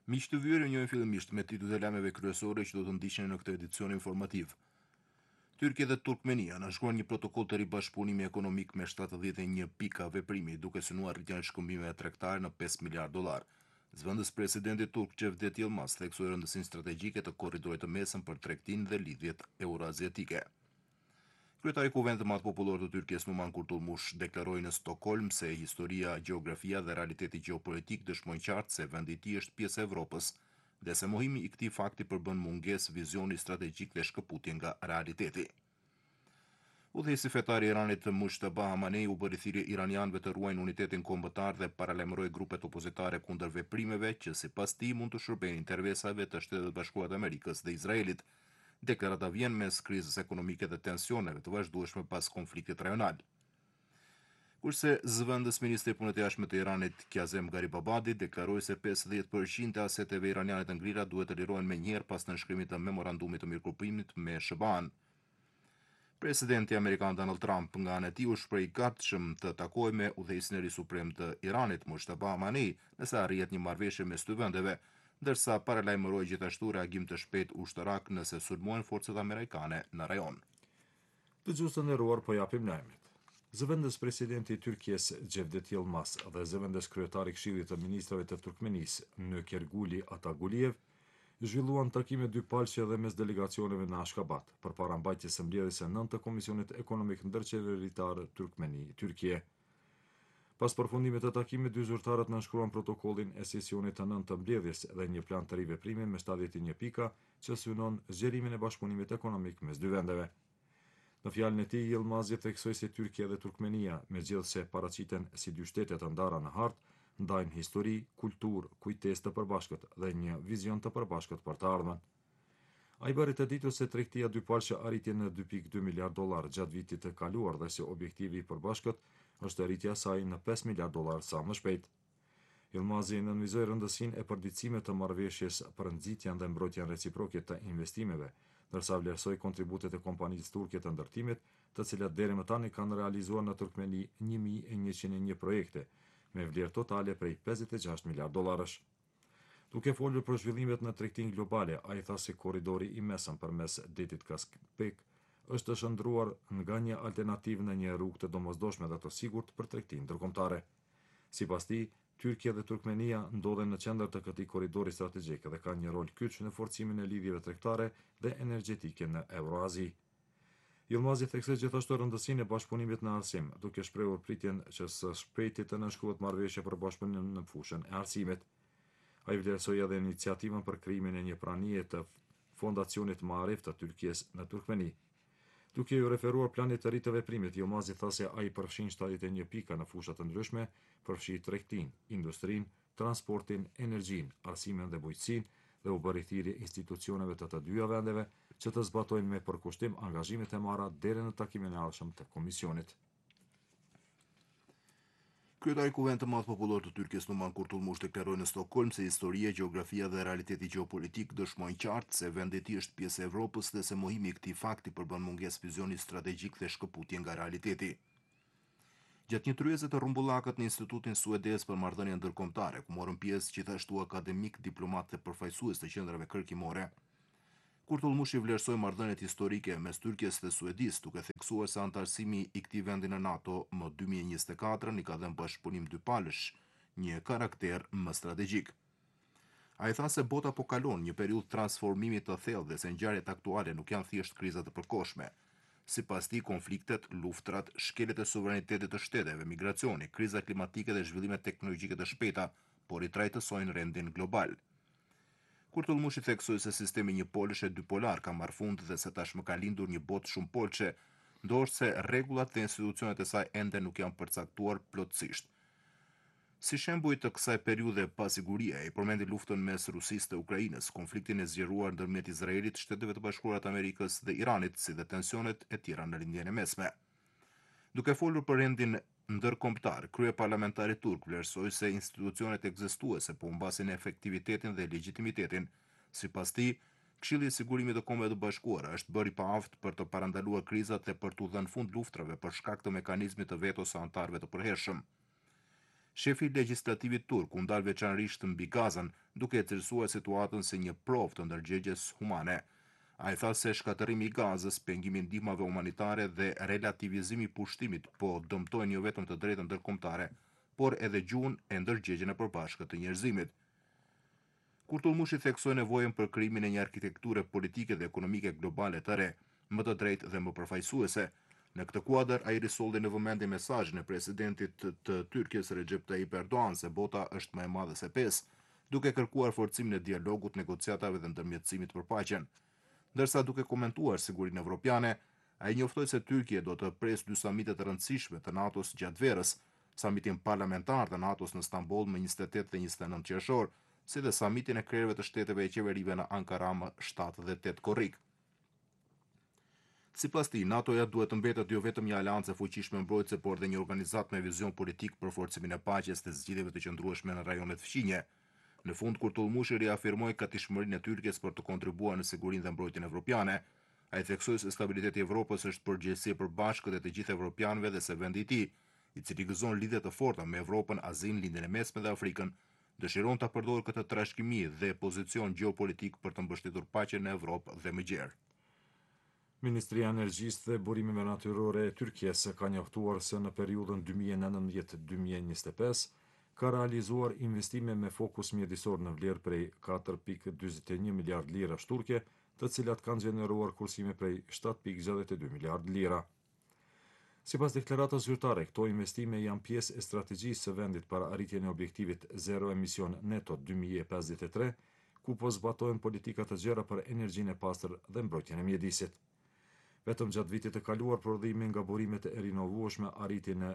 Miq të vyer, njojnë fillimisht me titujt e lajmeve kryesore që do të ndiqen në këtë edicion informativ. Tyrkia dhe Turkmenia nënshkruan një protokoll të ri bashkëpunimi ekonomik me 71 pika veprimi, duke synuar rritjen e shkëmbimeve tregtare në 5 miliard dollar. Zëvendës presidenti turk Cevdet Yılmaz theksoi rëndësinë strategjike të korridorit të mesëm për tregtinë dhe lidhjet euroaziatike. Kryetari i Kuvendit të Madhpopullorit të Tyrkisë Numan Kurtulmush deklaroi në Stockholm se historia, gjeografia dhe realiteti gjeopolitik dëshmojnë qartë se vendi i tij është pjesë e Evropës, dhe se mohimi i këtij fakti përbën mungesë vizioni strategjik dhe shkëputje nga realiteti. Udhëheqësi fetar i Iranit Mushtaba Hamanei u bëri thirrje iranianëve të ruajnë unitetin kombëtar dhe paralajmëroi grupet opozitare kundër veprimeve që sipas tij mund të shërbejnë interesave të Shtetit Bashkuar të Amerikës dhe Izraelit. Deklarata vjen mes krizës ekonomike dhe tensioneve të vazhdueshme pas konfliktit rajonal. Kurse zëvendës ministri i punës së jashtme të Iranit Kazem Garibabadi deklaroi se 50% e aseteve iraniane të ngrira duhet të lirohen menjëherë pas nënshkrimit të memorandumit të mirëkuptimit me SHBAN. Presidenti Amerikan Donald Trump nga ana e tij u shpreh i gatshëm të takojë me udhëheqësin e ri suprem të Iranit Mushtaba Hamanei nëse arrihet një marrëveshje mes dy vendeve, ndërsa paralajmëroi gjithashtu reagim të shpejtë ushtarak nëse sulmohen forcat amerikane në rajon. Dëgjues të nderuar, po japim lajmet. Zëvendës presidenti i Tyrkisë Cevdet Yılmaz dhe zëvendës kryetari i Këshillit të Ministrave të Turkmenisë Nökerguli Ataguliev zhvilluan takime dypalqe dhe mes delegacioneve në Ashkabat, përpara mbajtjes së mbledhjes së 9 të Komisionit Ekonomik Ndërqeveritar Turkmeni-Tyrkie. Pas përfundimit të takimit, dy zyrtarët nënshkruan protokollin e sesionit të 9 të mbledhjes dhe një plan të ri veprimi me 71 pika që synon zgjerimin e bashkëpunimit ekonomik mes dy vendeve. Në fjalën e tij, Yılmazi theksoi se Tyrkia dhe Turkmenia, megjithse paraqiten si dy shtete të ndara në hartë, ndajnë histori, kulturë, kujtesë të përbashkët dhe një vizion të përbashkët për të ardhmen. Ai bëri të ditur se tregtia dypalqe arriti në 2.2 miliard dollar gjatë vitit të kaluar dhe se objektivi i përbashkët është rritja e saj në 5 miliard dollar sa më shpejt. Yılmazi nënvizoi rëndësinë e përditësimit të marrëveshjes për nxitjen dhe mbrojtjen reciproke të investimeve, ndërsa vlerësoi kontributet e kompanisë turke të ndërtimit, të cilat deri më tani kanë realizuar në Turkmeni 1101 projekte, me vlerë totale prej 56 miliard dollarësh. Duke folur për zhvillimet në tregtinë globale, ai tha se korridori i mesëm përmes detit Kaspik është shndruar nga një alternativë në një rrugë të domosdoshme dhe të sigurt për tregtinë ndërkombëtare. Sipas tij, Tyrkia dhe Turkmenia ndodhen në qendër të këtij korridori strategjik dhe kanë një rol kyç në forcimin e lidhjeve tregtare dhe energjetike në Euroazi. Yılmazi theksoi gjithashtu rëndësinë e bashkëpunimit në arsim, duke shprehur pritjen që së shpejti të nënshkruhet marrëveshje për bashkëpunim në fushën e arsimit. Ai vlerësoi edhe iniciativën për krijimin e një pranie të fondacionit Maarif të Tyrkisë në Turkmeni. Duke ju referuar planit të ri të veprimit, Yılmazi tha se ai përfshin 71 pika në fusha të ndryshme, përfshi tregtinë, industrinë, transportin, energjinë, arsimin dhe bujqësinë dhe u bëri thirrje institucioneve të dyja vendeve që të zbatojnë me përkushtim angazhimet e marra deri në takimin e ardhshëm të komisionit. Kryetari i Kuvendit të Madhpopullorit të Tyrkisë Numan Kurtulmush deklaroi në Stockholm se historia, gjeografia dhe realiteti gjeopolitik dëshmojnë qartë se vendi i tij është pjesë e Evropës dhe se mohimi i këtij fakti përbën mungesë vizioni strategjik dhe shkëputje nga realiteti. Gjatë një tryeze të rrumbullakët në Institutin Suedez për Marrëdhënie Ndërkombëtare, ku morën pjesë gjithashtu akademik, diplomatë dhe përfaqësues të qendrave kërkimore, Kurtulmush i vlerësoi marrëdhëniet historike mes Tyrkisë dhe Suedisë, duke theksuar se antarësimi i këtij vendi në NATO më 2024 i ka dhënë bashkëpunim dypalësh një karakter më strategjik. Ai tha se bota po kalon një periudhë transformimi të thellë dhe se ngjarjet aktuale nuk janë thjesht kriza të përkohshme. Sipas tij, konfliktet, luftrat, shkeljet e suverenitetit të shteteve, migracioni, kriza klimatike dhe zhvillimet teknologjike të shpejta po ritrajtësojnë rendin global. Kurtulmush i theksoi se sistemi njëpolësh e dypolar ka marrë fund dhe se tashmë ka lindur një botë shumë polçe, ndorse rregullat dhe institucionet e saj ende nuk janë përcaktuar plotësisht. Si shembull të kësaj periudhe pasigurie, ai përmendi luftën mes Rusisë dhe Ukrainës, konfliktin e zgjeruar ndërmjet Izraelit, Shteteve të Bashkuara të Amerikës dhe Iranit, si dhe tensionet e tjera në lindjen e mesme. Duke folur për rendin ndërkombëtar, kryeparlamentari turk vlerësoi se institucionet ekzistuese po humbasin efektivitetin dhe legjitimitetin. Sipas tij, Këshilli i Sigurimit të Kombeve të Bashkuara është bërë i paaftë për të parandaluar krizat dhe për t'u dhënë fund luftrave për shkak të mekanizmit të vetos së anëtarëve të përhershëm. Shefi legjislativit turk u ndal veçanërisht mbi Gazën, duke e cilësuar situatën si një provë të ndërgjegjes humane. Ai tha se shkatërrimi i Gazës, pengimi i ndihmave humanitare dhe relativizimi i pushtimit po dëmtojnë jo vetëm të drejtën ndërkombëtare, por edhe gjuhën e ndërgjegjen e përbashkët të njerëzimit. Kurtulmushi theksoi nevojën për krijimin e një arkitekture politike dhe ekonomike globale të re, më të drejtë dhe më përfaqësuese. Në këtë kuadër, ai risolli në vëmendje mesazhin e presidentit të Tyrkisë Recep Tayyip Erdogan se bota është më e madhe se pesë, duke kërkuar forcimin e dialogut, negociatave dhe ndërmjetësimit për paqen. Ndërsa duke komentuar sigurinë evropiane, ai njoftoi se Tyrkia do të presë dy samite të rëndësishme të NATO-s gjatë verës, samitin parlamentar të NATO-s në Stamboll më 28 dhe 29 qershor, si dhe samitin e krerëve të shteteve e qeverive në Ankara më 7 dhe 8 korrik. Sipas tij, NATO-ja duhet të mbetet jo vetëm një aleancë e fuqishme mbrojtëse, por dhe një organizat me vizion politik për forcimin e paqes dhe zgjidhjeve të qëndrueshme në rajonet fqinje. Në fund, Kurtulmushi riafirmoi gatishmërinë e Tyrkisë për të kontribuar në sigurinë dhe mbrojtjen evropiane. Ai theksoi se stabiliteti i Evropës është përgjegjësi e përbashkët e të gjithë evropianëve dhe se vendi i tij, i cili gëzon lidhje të forta me Evropën, Azinë, Lindjen e Mesme dhe Afrikën, dëshiron ta përdorë këtë trashëgimi dhe pozicion gjeopolitik për të mbështetur paqen në Evropë dhe më gjerë. Ministria e Energjisë dhe Burimeve Natyrore e Tyrkisë ka njoftuar se në periudhën 2019-2025 ka realizuar investime me fokus mjedisor në vlerë prej 4.41 miliard lira shturke, të cilat kanë gjeneruar kursime prej 7.62 miliard lira. Sipas deklaratës zyrtare, këto investime janë pjesë e strategjisë së vendit për arritjen e objektivit zero emision neto 2053, ku po zbatohen politika të gjera për energjinë e pastër dhe mbrojtjen e mjedisit. Vetëm gjatë vitit të kaluar, prodhimi nga burimet e rinovueshme arriti në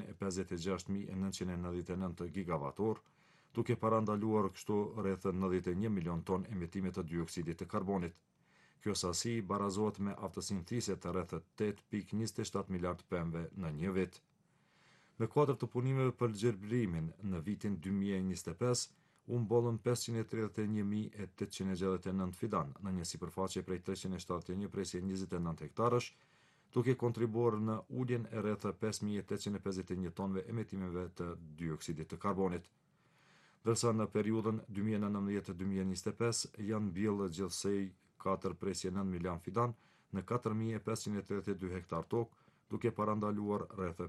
156.999 gigavator, duke parandaluar kështu rreth 91 milion ton emitime të dioksidit të karbonit. Kjo sasi barazohet me aftësinë thise të rreth 8.27 miliard pemëve në një vit. Në kuadër të punimeve për gjelbrimin në vitin 2025, u mbollën 531.869 fidan në një sipërfaqe prej 371 presje 29 hektarësh, duke kontribuar në uljen e rreth 5.851 tonëve emitimeve të dioksidit të karbonit. Ndërsa në periudhën 2019-2025 janë mbjellë gjithsej 4 presje 9 milion fidan në 4.532 hektar tokë, duke parandaluar rreth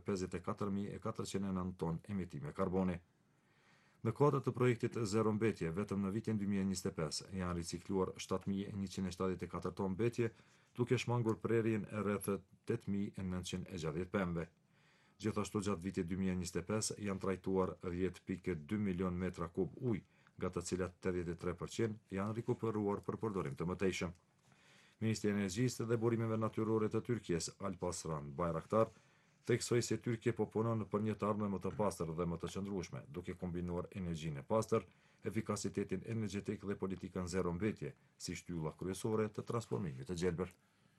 54.409 tonë emitime karboni. Në kuadër të projektit Zero Mbetje, vetëm në vitin 2025 janë ricikluar 7.174 tonë mbetje, duke shmangur prerjen e rreth 8.960 pemëve. Gjithashtu gjatë vitit 2025 janë trajtuar 10.2 milion metra kub ujë, nga të cilat 83% janë rikuperuar për përdorim të mëtejshëm. Ministri i Energjisë dhe Burimeve Natyrore të Tyrkisë, Alparslan Bayraktar, theksoi se Tyrkia po punon për një të ardhme më të pastër dhe më të qëndrueshme, duke kombinuar energjinë e pastër, efikasitetin energjetik dhe politikën zero mbetje, si shtylla kryesore të transformimit të gjelbër.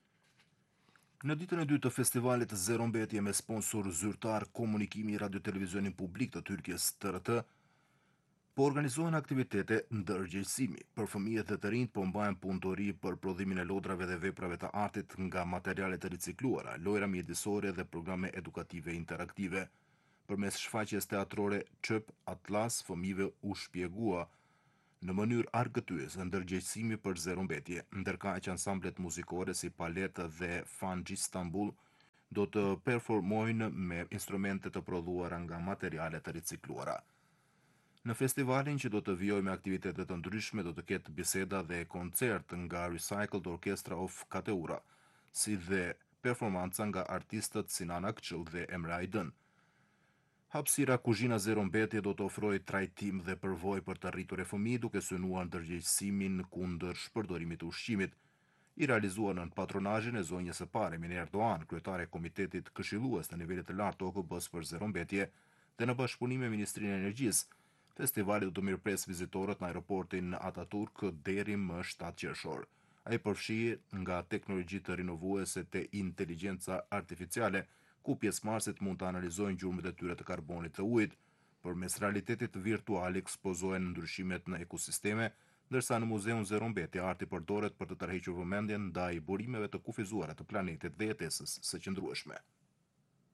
Në ditën e dytë të festivalit Zero Mbetje me sponsor zyrtar Komunikimi Radio Televizionin Publik të Tyrkisë TRT, po organizohen aktivitete ndërgjegjësimi. Për fëmijët dhe të rinjt po mbahen punëtori për prodhimin e lodrave dhe veprave të artit nga materiale të ricikluara, lojra mjedisore dhe programe edukative interaktive. Përmes shfaqjes teatrore Çöp Atlas, fëmijëve u shpjegua në mënyrë argëtyese ndërgjegjësimi për Zero Mbetje, ndërkaq që ansamblet muzikore si Palet dhe Fanxhi Istanbul do të performojnë me instrumente të prodhuara nga materiale të ricikluara. Në festivalin, që do të vijojë me aktivitete të ndryshme, do të ketë biseda dhe koncert nga Recycled Orchestra of Kateura, si dhe performanca nga artistët Sinan Akçëll dhe Emre Aydın. Hapësira Kuzhina Zero Mbetje do të ofrojë trajtim dhe përvojë për të rritur e fëmijë, duke synuar ndërgjegjësimin kundër shpërdorimit të ushqimit. I realizuar në patronazhin e zonjës së parë Emine Erdogan, kryetare e Komitetit Këshillues të nivelit të lartë të OKB-s për Zero Mbetje, dhe në bashkëpunim me Ministrinë e Energjisë, festivali do të mirëpres vizitorët në aeroportin Ataturk deri më 7 qershor. Ai përfshi nga teknologji të rinovuese te inteligjenca artificiale, ku pjesëmarrësit mund të analizojnë gjurmët e tyre të karbonit të ujit. Përmes realitetit virtual ekspozohen ndryshimet në ekosisteme, ndërsa në Muzeun Zero Mbetje arti përdoret për të tërhequr vëmendjen ndaj burimeve të kufizuara të planetit dhe jetesës së qëndrueshme.